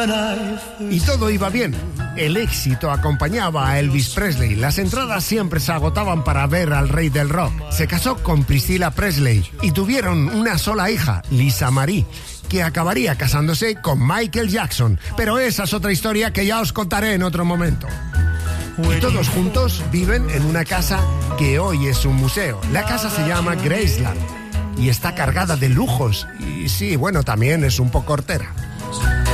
Y todo iba bien. El éxito acompañaba a Elvis Presley. Las entradas siempre se agotaban para ver al rey del rock. Se casó con Priscilla Presley y tuvieron una sola hija, Lisa Marie, que acabaría casándose con Michael Jackson. Pero esa es otra historia que ya os contaré en otro momento. Y todos juntos viven en una casa que hoy es un museo. La casa se llama Graceland y está cargada de lujos. Y sí, bueno, también es un poco hortera.